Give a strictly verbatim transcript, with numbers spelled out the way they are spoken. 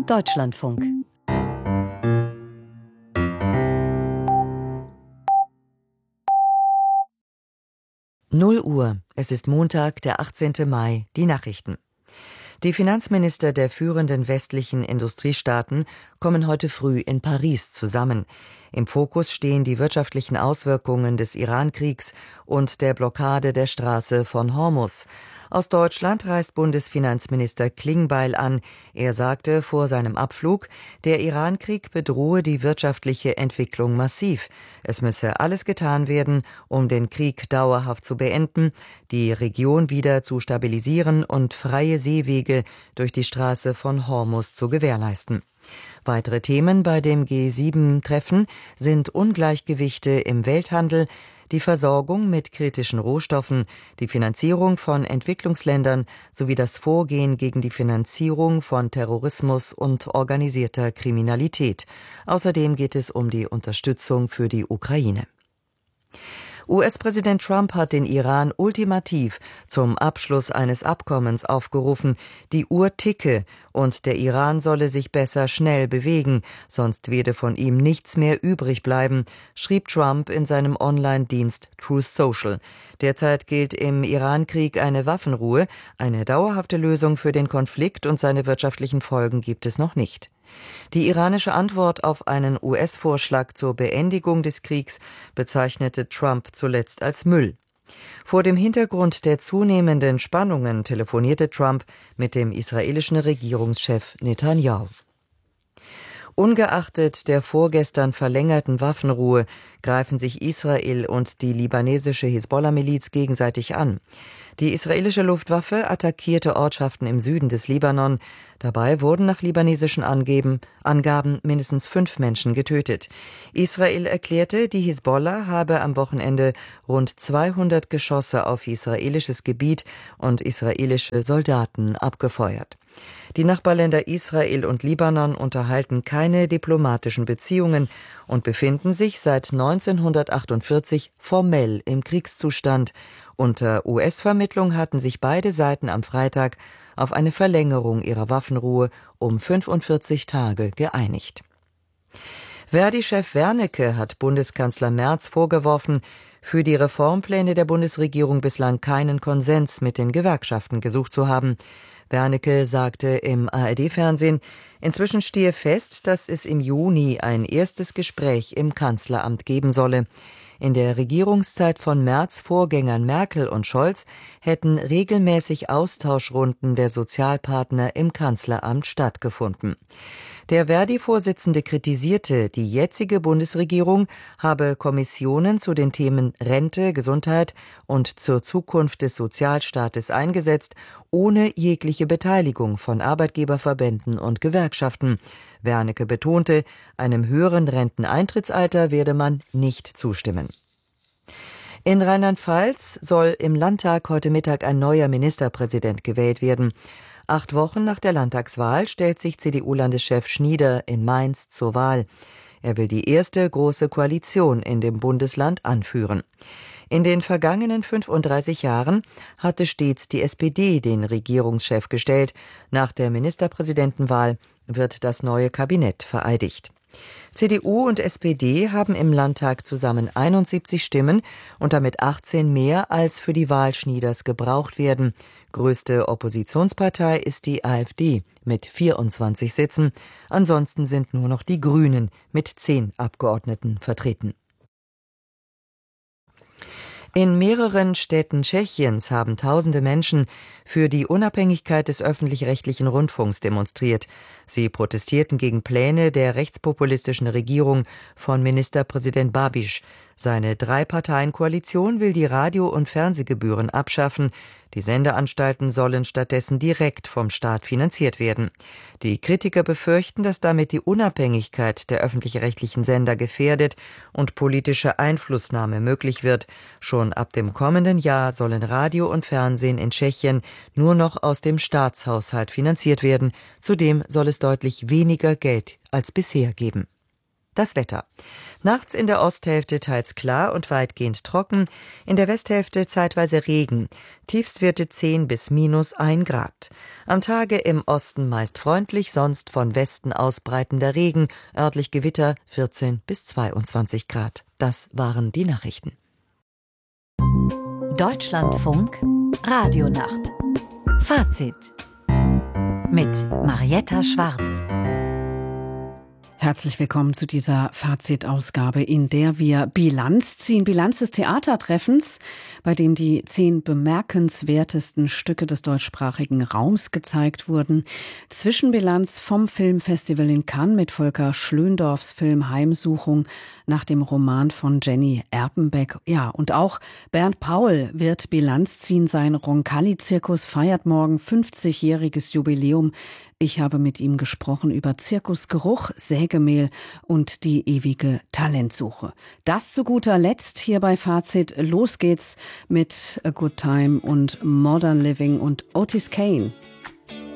Deutschlandfunk. null Uhr. Es ist Montag, der achtzehnten Mai. Die Nachrichten. Die Finanzminister der führenden westlichen Industriestaaten kommen heute früh in Paris zusammen. Im Fokus stehen die wirtschaftlichen Auswirkungen des Iran-Kriegs und der Blockade der Straße von Hormuz. Aus Deutschland reist Bundesfinanzminister Klingbeil an. Er sagte vor seinem Abflug, der Iran-Krieg bedrohe die wirtschaftliche Entwicklung massiv. Es müsse alles getan werden, um den Krieg dauerhaft zu beenden, die Region wieder zu stabilisieren und freie Seewege durch die Straße von Hormuz zu gewährleisten. Weitere Themen bei dem G sieben Treffen sind Ungleichgewichte im Welthandel, die Versorgung mit kritischen Rohstoffen, die Finanzierung von Entwicklungsländern sowie das Vorgehen gegen die Finanzierung von Terrorismus und organisierter Kriminalität. Außerdem geht es um die Unterstützung für die Ukraine. U S-Präsident Trump hat den Iran ultimativ zum Abschluss eines Abkommens aufgerufen. Die Uhr ticke und der Iran solle sich besser schnell bewegen, sonst werde von ihm nichts mehr übrig bleiben, schrieb Trump in seinem Online-Dienst Truth Social. Derzeit gilt im Iran-Krieg eine Waffenruhe. Eine dauerhafte Lösung für den Konflikt und seine wirtschaftlichen Folgen gibt es noch nicht. Die iranische Antwort auf einen U S-Vorschlag zur Beendigung des Kriegs bezeichnete Trump zuletzt als Müll. Vor dem Hintergrund der zunehmenden Spannungen telefonierte Trump mit dem israelischen Regierungschef Netanyahu. Ungeachtet der vorgestern verlängerten Waffenruhe greifen sich Israel und die libanesische Hisbollah-Miliz gegenseitig an. Die israelische Luftwaffe attackierte Ortschaften im Süden des Libanon. Dabei wurden nach libanesischen Angeben, Angaben mindestens fünf Menschen getötet. Israel erklärte, die Hisbollah habe am Wochenende rund zweihundert Geschosse auf israelisches Gebiet und israelische Soldaten abgefeuert. Die Nachbarländer Israel und Libanon unterhalten keine diplomatischen Beziehungen und befinden sich seit neunzehnhundertachtundvierzig formell im Kriegszustand. Unter U S-Vermittlung hatten sich beide Seiten am Freitag auf eine Verlängerung ihrer Waffenruhe um fünfundvierzig Tage geeinigt. Verdi-Chef Wernicke hat Bundeskanzler Merz vorgeworfen, für die Reformpläne der Bundesregierung bislang keinen Konsens mit den Gewerkschaften gesucht zu haben. Wernicke sagte im A R D-Fernsehen, inzwischen stehe fest, dass es im Juni ein erstes Gespräch im Kanzleramt geben solle. In der Regierungszeit von Merz Vorgängern Merkel und Scholz hätten regelmäßig Austauschrunden der Sozialpartner im Kanzleramt stattgefunden. Der Verdi-Vorsitzende kritisierte, die jetzige Bundesregierung habe Kommissionen zu den Themen Rente, Gesundheit und zur Zukunft des Sozialstaates eingesetzt, ohne jegliche Beteiligung von Arbeitgeberverbänden und Gewerkschaften. Wernicke betonte, einem höheren Renteneintrittsalter werde man nicht zustimmen. In Rheinland-Pfalz soll im Landtag heute Mittag ein neuer Ministerpräsident gewählt werden. Acht Wochen nach der Landtagswahl stellt sich C D U-Landeschef Schnieder in Mainz zur Wahl. Er will die erste große Koalition in dem Bundesland anführen. In den vergangenen fünfunddreißig Jahren hatte stets die S P D den Regierungschef gestellt. Nach der Ministerpräsidentenwahl wird das neue Kabinett vereidigt. C D U und S P D haben im Landtag zusammen einundsiebzig Stimmen und damit achtzehn mehr als für die Wahl Schnieders gebraucht werden. Größte Oppositionspartei ist die A f D mit vierundzwanzig Sitzen. Ansonsten sind nur noch die Grünen mit zehn Abgeordneten vertreten. In mehreren Städten Tschechiens haben tausende Menschen für die Unabhängigkeit des öffentlich-rechtlichen Rundfunks demonstriert. Sie protestierten gegen Pläne der rechtspopulistischen Regierung von Ministerpräsident Babiš. Seine Drei-Parteien-Koalition will die Radio- und Fernsehgebühren abschaffen. Die Sendeanstalten sollen stattdessen direkt vom Staat finanziert werden. Die Kritiker befürchten, dass damit die Unabhängigkeit der öffentlich-rechtlichen Sender gefährdet und politische Einflussnahme möglich wird. Schon ab dem kommenden Jahr sollen Radio und Fernsehen in Tschechien nur noch aus dem Staatshaushalt finanziert werden. Zudem soll es deutlich weniger Geld als bisher geben. Das Wetter. Nachts in der Osthälfte teils klar und weitgehend trocken, in der Westhälfte zeitweise Regen, Tiefstwerte zehn bis minus ein Grad. Am Tage im Osten meist freundlich, sonst von Westen ausbreitender Regen, örtlich Gewitter vierzehn bis zweiundzwanzig Grad. Das waren die Nachrichten. Deutschlandfunk Radionacht. Fazit mit Marietta Schwarz. Herzlich willkommen zu dieser Fazitausgabe, in der wir Bilanz ziehen. Bilanz des Theatertreffens, bei dem die zehn bemerkenswertesten Stücke des deutschsprachigen Raums gezeigt wurden. Zwischenbilanz vom Filmfestival in Cannes mit Volker Schlöndorffs Film Heimsuchung nach dem Roman von Jenny Erpenbeck. Ja, und auch Bernd Paul wird Bilanz ziehen. Sein Roncalli-Zirkus feiert morgen fünfzigjähriges Jubiläum. Ich habe mit ihm gesprochen über Zirkusgeruch, Sägemehl und die ewige Talentsuche. Das zu guter Letzt hier bei Fazit. Los geht's mit A Good Time und Modern Living und Otis Kane.